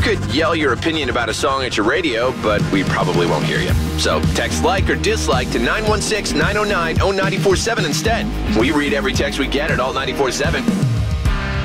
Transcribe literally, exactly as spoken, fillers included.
could yell your opinion about a song at your radio, but we probably won't hear you. So text like or dislike to nine one six, nine oh nine, oh nine four seven instead. We read every text we get at all nine four seven.